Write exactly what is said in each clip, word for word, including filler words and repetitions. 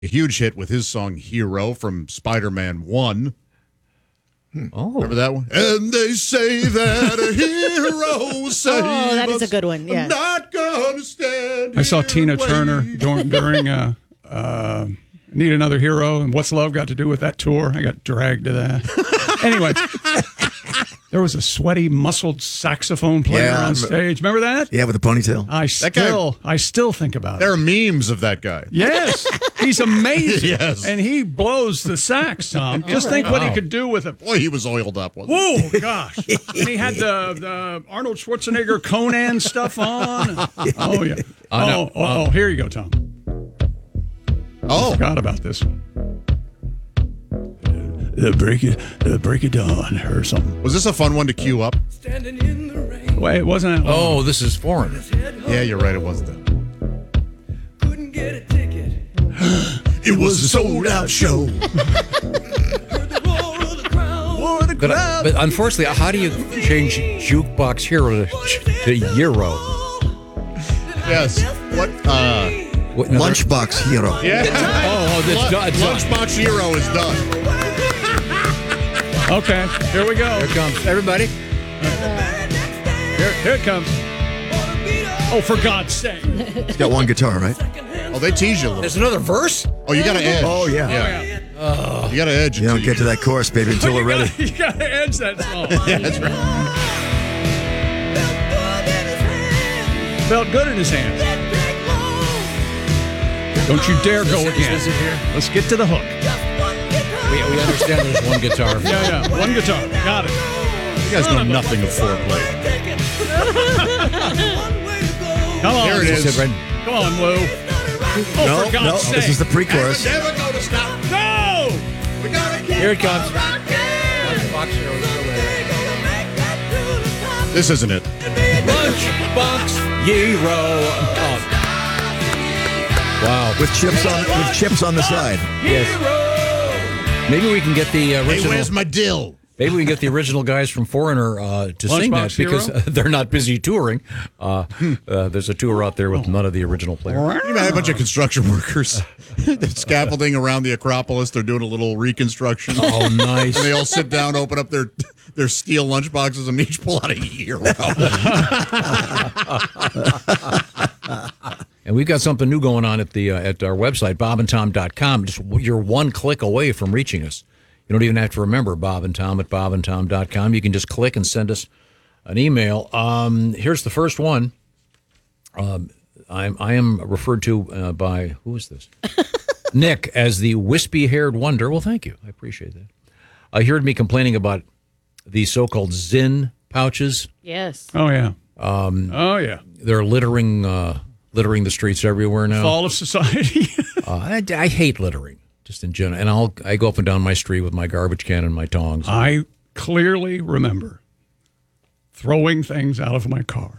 a huge hit with his song Hero from Spider-Man one. Oh. Remember that one? And they say that a hero save Oh, that is a us. good one, yeah. I'm not gonna stand I saw here Tina and Turner wait. during, during uh, uh, Need Another Hero, and What's Love got to do with that tour? I got dragged to that. Anyway, there was a sweaty, muscled saxophone player Yeah, I on remember- stage. Remember that? Yeah, with the ponytail. I guy- still, I still think about There it. are memes of that guy. Yes, he's amazing. Yes. And he blows the sax, Tom. Just think what he could do with it. Boy, he was oiled up, wasn't he? Whoa, gosh. And he had the, the Arnold Schwarzenegger Conan stuff on. Oh, yeah. I know. Oh, oh, oh, here you go, Tom. Oh, Forgot about this one. The break it, the break of dawn, or something. was this a fun one to queue up? Wait, it wasn't. That long. Oh, this is foreign. Yeah, you're right. It wasn't that. Couldn't get a ticket. It was a sold-out show. Heard the roar of the crowd. But, uh, but unfortunately, how do you change jukebox hero to, to Euro? Yes. What? Uh, What, another- Lunchbox hero. yeah. Oh, oh, that's done. It's done. Lunchbox Hero is done. Okay, here we go. Here it comes. Everybody. Here, here it comes. Oh, for God's sake. He's got one guitar, right? Oh, they tease you a little. There's another verse? Oh, you got to edge. Oh, yeah. Yeah. You got to edge. You don't get to that chorus, baby, until we're you ready. gotta, you gotta edge that song. Yeah, that's right. Felt good in his hands. Don't you dare go again. Is it here? Let's get to the hook. We, we understand there's one guitar. Yeah, yeah. One guitar. Got it. You guys know nothing of foreplay. Come on. There it is. Sit right- Come on, Lou. Oh, No, for God's no, sake. this is the pre-chorus. Never gonna stop. No! We gotta keep Here it comes. This isn't it. Lunchbox Hero. Oh. Wow. With chips on with chips on the side. Yes. Maybe we can get the Hey, original. where's my dill? Maybe we can get the original guys from Foreigner uh, to sing that Lunchbox because Hero? uh, they're not busy touring. Uh, uh, there's a tour out there with none of the original players. You know, a bunch of construction workers scaffolding around the Acropolis. They're doing a little reconstruction. Oh, nice. And they all sit down, open up their their steel lunchboxes, and each pull out a hero. And we've got something new going on at the uh, at our website, bob and tom dot com. Just you're one click away from reaching us. You don't even have to remember Bob and Tom at bob and tom dot com. You can just click and send us an email. Um, here's the first one. Um, I'm, I am referred to uh, by, who is this? Nick, as the wispy-haired wonder. Well, thank you. I appreciate that. Uh, he heard me complaining about the so-called Zinn pouches. Yes. Oh, yeah. Um, oh, yeah. They're littering uh, littering the streets everywhere now. Fall of society. uh, I, I hate littering, just in general. And I'll I go up and down my street with my garbage can and my tongs. I clearly remember throwing things out of my car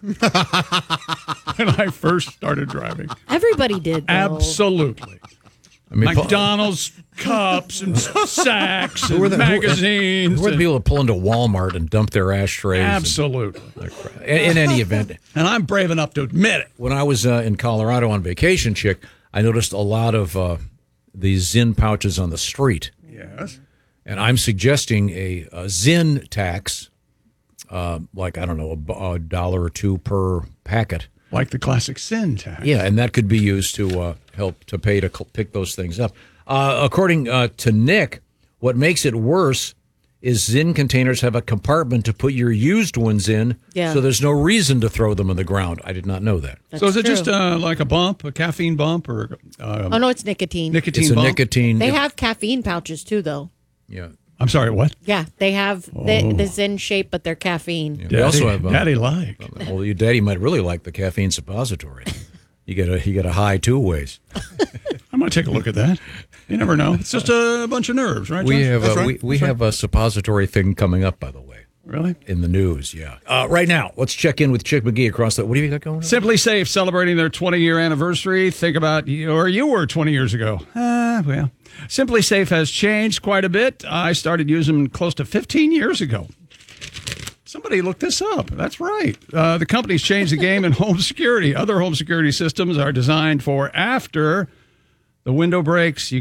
when I first started driving. Everybody did, though. Absolutely. I mean, McDonald's cups and sacks and were the- who- magazines. Who are the and- people that pull into Walmart and dump their ashtrays? and- Absolutely. in, in any event, And I'm brave enough to admit it. when I was uh, in Colorado on vacation, Chick, I noticed a lot of uh, these Zinn pouches on the street. Yes. And I'm suggesting a, a Zinn tax, uh, like, I don't know, a, b- a dollar or two per packet. Like the classic sin tax. Yeah, and that could be used to uh, help to pay to cl- pick those things up. Uh, according uh, to Nick, what makes it worse is Zinn containers have a compartment to put your used ones in, Yeah. so there's no reason to throw them on the ground. I did not know that. That's So is it true. just uh, like a bump, a caffeine bump, or um, Oh, no, it's nicotine. nicotine It's a bump? nicotine. They have caffeine pouches, too, though. Yeah. I'm sorry, what? Yeah, they have the, the Zinn shape, but they're caffeine. Yeah. Daddy, We also have. Uh, Daddy like. well, your daddy might really like the caffeine suppository. You get a you get a high two ways. I'm going to take a look at that. You never know. It's just a bunch of nerves, right, We Josh? have That's a, right. we, we That's have a suppository thing coming up, by the way, right. Really? in the news. Yeah. Uh, right now, let's check in with Chick McGee across the. What do you got going on? Simply Safe celebrating their twenty-year anniversary. Think about you, or you were twenty years ago. Ah, well, Simply Safe has changed quite a bit. I started using them close to fifteen years ago. Somebody looked this up. That's right. Uh, the company's changed the game in home security. Other home security systems are designed for after The window breaks. You